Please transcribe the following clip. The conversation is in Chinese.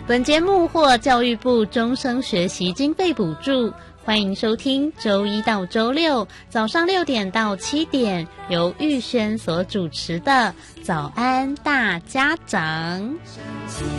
本节目获教育部终生学习经费补助，欢迎收听周一到周六早上6点到7点，由玉轩所主持的早安大家长。